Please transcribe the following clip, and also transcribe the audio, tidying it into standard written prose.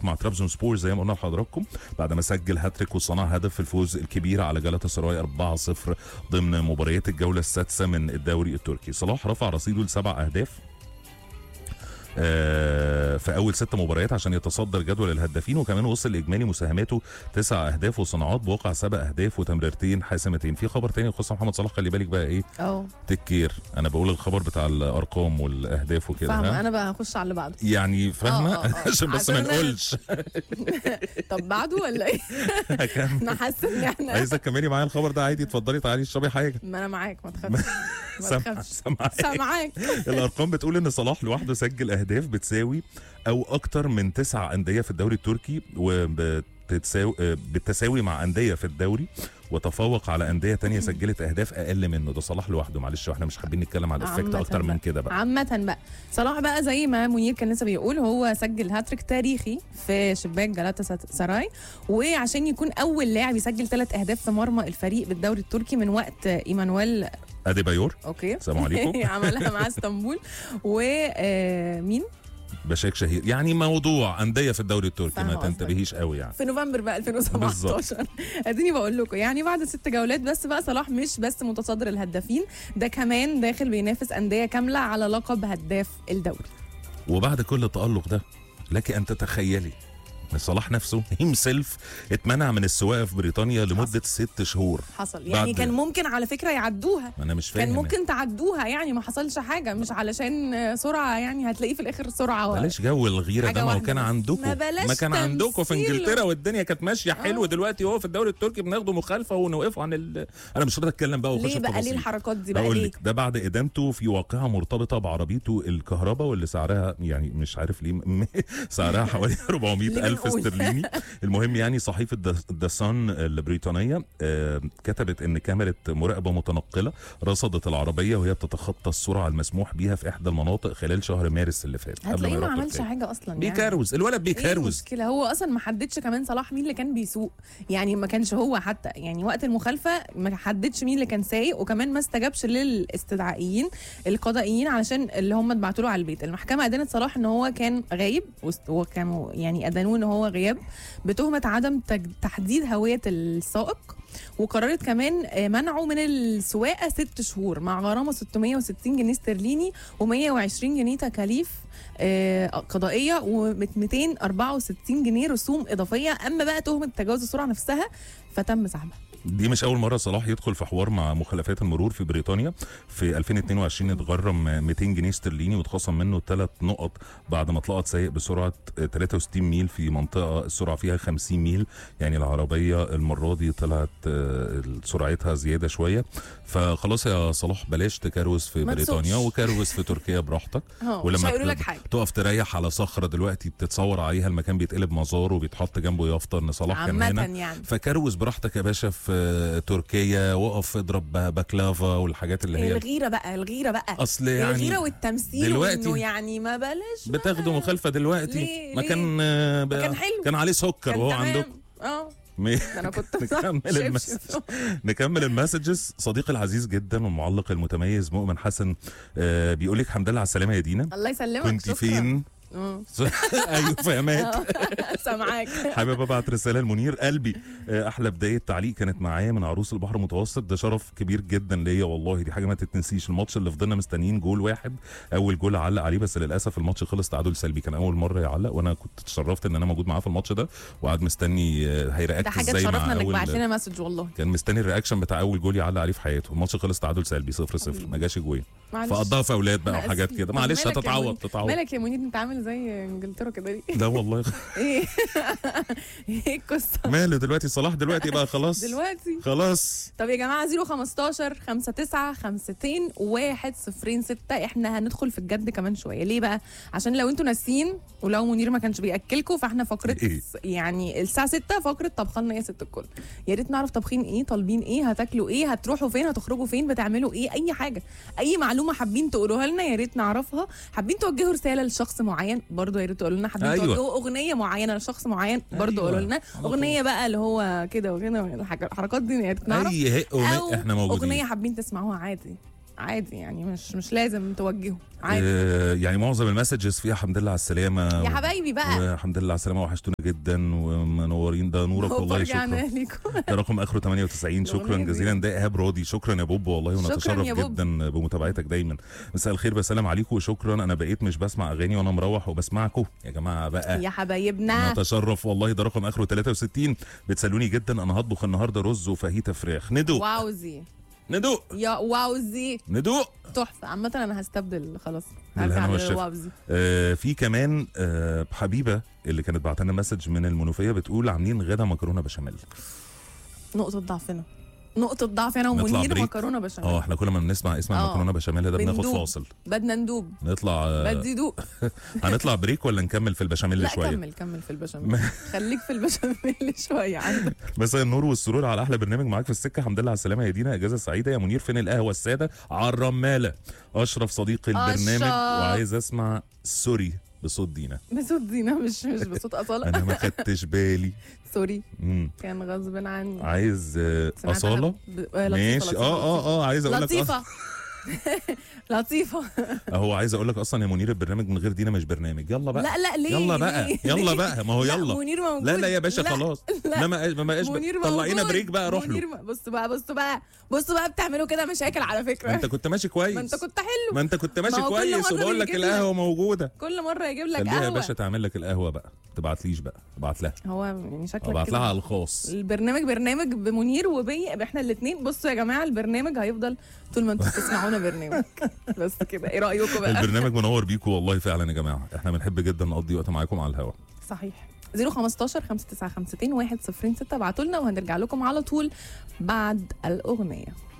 مع ترابزون سبور زي ما قلنا لحضراتكم، بعد ما سجل هاتريك وصنع هدف في الفوز الكبير على جالاتا سراي 4-0 ضمن مباريات الجوله السادسه من الدوري التركي. صلاح رفع رصيده ل7 اهداف في اول 6 مباريات عشان يتصدر جدول الهدافين، وكمان وصل لاجمالي مساهماته 9 اهداف وصناعات بواقع 7 اهداف وتمريرتين حاسمتين. في خبر تاني يخص محمد صلاح، خلي بالك بقى ايه تكير، انا بقول الخبر بتاع الارقام والاهداف وكده. فاهمه، انا بقى هخش على اللي بعده يعني فاهمه عشان بس ما نقولش. طب بعده ولا ايه؟ انا حاسه ان احنا عايزه تكملي معايا الخبر ده عادي، اتفضلي تعالي اشربي حاجه. ما انا معاك، ما تخافش. سامعاك. الارقام بتقول ان صلاح لوحده سجل اهداف بتساوي او اكتر من 9 انديه في الدوري التركي، بالتساوي مع انديه في الدوري، وتفوق على انديه تانية سجلت اهداف اقل منه. ده صلاح لوحده، معلش واحنا مش حابين نتكلم على الافكت اكتر من كده بقى. عامه بقى صلاح بقى زي ما منير كان لسه بيقول، هو سجل هاتريك تاريخي في شباك جالاتا سراي، وعشان يكون اول لاعب يسجل 3 اهداف في مرمى الفريق بالدوري التركي من وقت ايمانويل اديبايور. اوكي السلام عليكم. عملها مع اسطنبول. ومين بشاك شهير. يعني موضوع انديه في الدوري التركي ما تنتبهيش قوي يعني في نوفمبر بقى 2017. اديني بقول لكم يعني بعد 6 جولات بس بقى صلاح مش بس متصدر الهدافين، ده كمان داخل بينافس انديه كامله على لقب هداف الدوري. وبعد كل التألق ده لك ان تتخيلي صلاح نفسه هيمسلف اتمنع من السواقه في بريطانيا لمده 6 شهور. حصل يعني كان ممكن على فكره يعدوها، انا مش فاهم، كان ممكن تعدوها يعني ما حصلش حاجه، مش علشان سرعه يعني هتلاقيه في الاخر سرعه. بلاش جو الغيره ده، ما هو كان عندكم، ما كان عندكم في انجلترا والدنيا كانت ماشيه حلو. دلوقتي هو في الدوري التركي بناخده مخالفه ونوقفه عن انا مش راضي اتكلم بقى ليه بقى ليه الحركات دي بقى ليه؟ ده بعد ادانته في واقعه مرتبطه بعربيته الكهرباء واللي سعرها يعني مش عارف ليه سعرها حوالي 400,000 استرليني. المهم يعني صحيفه ذا صن البريطانيه كتبت ان كاميرا مراقبه متنقله رصدت العربيه وهي بتتخطى السرعه المسموح بيها في احدى المناطق خلال شهر مارس اللي فات. هتلاقيه ما عملش حاجه اصلا يعني. بيكروز الولد بيكروز. ايه المشكله؟ هو اصلا ما حددش كمان صلاح مين اللي كان بيسوق، يعني ما كانش هو حتى يعني وقت المخالفه ما حددش مين اللي كان سايق، وكمان ما استجابش للاستدعائيين القضائيين علشان اللي هم اتبعتوا له على البيت. المحكمه ادانت صلاح ان هو كان غايب، وكانوا يعني ادانوه ان هو غياب بتهمة عدم تحديد هوية السائق، وقررت كمان منعه من السواقة 6 شهور مع غرامة 660 جنيه استرليني و120 جنيه تكاليف قضائية و264 جنيه رسوم إضافية. أما بقى تهمة تجاوز السرعة نفسها فتم سحبها. دي مش اول مره صلاح يدخل في حوار مع مخالفات المرور في بريطانيا. في 2022 اتغرم 200 جنيه استرليني واتخصم منه 3 نقط بعد ما اتلقط سايق بسرعه 63 ميل في منطقه السرعه فيها 50 ميل. يعني العربيه المره دي طلعت سرعتها زياده شويه. فخلاص يا صلاح بلاش تكروز في بريطانيا وكروز في تركيا براحتك. ولما تقف تريح على صخره دلوقتي بتتصور عليها المكان بيتقلب مزار وبيتحط جنبه يافطه ان صلاح كان هنا يعني. فكروز براحتك يا باشا في تركيا، وقف اضرب باكلافا والحاجات اللي هي الغيره بقى اصل يعني الغيره والتمثيل دلوقتي يعني ما بلاش بتاخدوا مخالفه دلوقتي. ما كان حلو، كان عليه سكر وهو عندكم. انا كنت نكمل المسجز. صديقي العزيز جدا والمعلق المتميز مؤمن حسن بيقول لك الحمد لله على السلامه يا دينا. الله يسلمك. كنت فين؟ ايوه فهماك. سامعاك. حابب ابعت رساله لمنير قلبي. احلى بدايه تعليق كانت معايا من عروس البحر المتوسط، ده شرف كبير جدا ليا والله، دي حاجه ما تتنسيش. الماتش اللي فضلنا مستنيين جول واحد، اول جول علق عليه بس للاسف الماتش خلص تعادل سلبي. كان اول مره يعلق وانا كنت اتشرفت ان انا موجود معاه في الماتش ده وقعد مستني هيرياكت ازاي. ده حاجه تشرفنا انك بعت لنا مسج والله. كان مستني الرياكشن بتاع اول جول يعلق عليه في حياته. الماتش خلص تعادل سلبي 0-0 ما جاش جوين، فقضاها فاولات بقى وحاجات كده. معلش هتتعوض. مالك يا منير انت عامل زي انجلترا كده ليه؟ لا والله. ايه القصه؟ ماله دلوقتي صلاح دلوقتي بقى خلاص دلوقتي خلاص. طب يا جماعه 015 59 52 106 احنا هندخل في الجد كمان شويه. ليه بقى؟ عشان لو انتوا ناسيين ولو منير ما كانش بياكلكم، فاحنا فقره يعني الساعه 6 فقره طبخنا يا ست الكل. يا ريت نعرف طابخين ايه، طالبين ايه، هتاكلوا ايه، هتروحوا فين، هتخرجوا فين، بتعملوا ايه، اي حاجه، اي معلومه حابين تقولوها لنا يا ريت نعرفها. حابين توجهوا رساله لشخص معين برضو يا ريت تقولوا لنا. حابين توجهوا اغنيه معينه لشخص معين برضو قولوا لنا. اغنيه بقى اللي هو كده وكده الحركات دي يا ريت نعرف. احنا موجودين. اغنيه حابين تسمعوها عادي عادي يعني مش لازم توجهه عادي. يعني معظم المسجز فيها الحمد لله على السلامه يا حبايبي بقى والحمد لله على السلامه، وحشتونا جدا ومنورين. ده نورك والله، شكرا. ده رقم اخره 98. شكرا جزيلا. ده ايهاب راضي. شكرا يا بوب والله، ونتشرف جدا بمتابعتك دايما. مساء الخير، بسلم عليكم وشكرا. انا بقيت مش بسمع اغاني وانا مروح وبسمعكم يا جماعه بقى يا حبايبنا، نتشرف والله. ده رقم اخره 63. بتسالوني جدا. انا هطبخ النهارده رز وفاهيتا فراخ. ندوق واوزي ندوق يا واوزي ندوق. تحفه. عامه انا هستبدل خلاص، بالهنا هرجع والشفا. للواوزي. في كمان حبيبه اللي كانت بعتنا مسج من المنوفيه، بتقول عاملين غدا مكرونه بشاميل. نقطه ضعفنا، نقطة ضعف انا نطلع ومنير. بريك. مكرونة بشاميل. احنا كل ما بنسمع اسم المكرونه بشاميل ده بناخد بندوب. فاصل. بدنا ندوب. نطلع بدي دوق. هنطلع بريك ولا نكمل في البشاميل لا شويه؟ كمل في البشاميل. خليك في البشاميل شوية عندك. مساء النور والسرور على احلى برنامج معاك في السكه. الحمد لله على السلامه يا دينا، اجازه سعيده يا منير. فين القهوه الساده على الرماله؟ اشرف صديقي البرنامج، وعايز اسمع سوري بصوت دينا. بصوت دينا مش بصوت أصالة. انا ما خدتش بالي. سوري كان غصب عني. عايز أصالة. ماشي. عايز اقول لك لطيفة. لطيفة. اهو عايز اقول لك اصلا يا منير، البرنامج من غير دينا مش برنامج. يلا بقى. لا ليه؟ يلا بقى. يلا بقى. ما هو يلا. منير موجود. لا يا باشا خلاص. ما بقاش. طلعينا بريك بقى. روح له. بصوا بقى بتعملوا كده مشاكل على فكرة. انت كنت ماشي كويس. ما انت كنت حلو. ما انت كنت ماشي كويس، وبقول لك القهوه موجوده. كل مرة يجيب لك قهوة. خليها يا باشا تعمل لك القهوه بقى. تبعتليش بقى. ابعت لها. هو يعني شكلك ابعت لها على الخاص. البرنامج برنامج بمنير وبي، احنا الاثنين. بصوا يا جماعة، البرنامج هيفضل طول ما انتوا بتسمعونا برنامج. بس كده، ايه رأيكم بقى؟ البرنامج منور بيكم والله فعلا يا جماعه. احنا بنحب جدا نقضي وقت معاكم على الهوا. صحيح. 015 595 106. ابعتوا لنا وهنرجع لكم على طول بعد الأغنية.